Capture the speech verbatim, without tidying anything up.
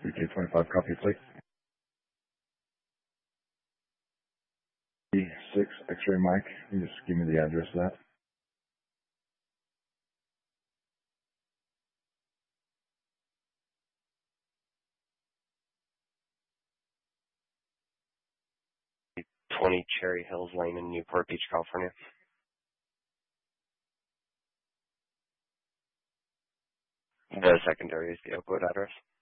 three K twenty-five, copy, plate. six, X-ray Mike. You just give me the address of that. twenty Cherry Hills Lane in Newport Beach, California. The secondary is the Oakwood address.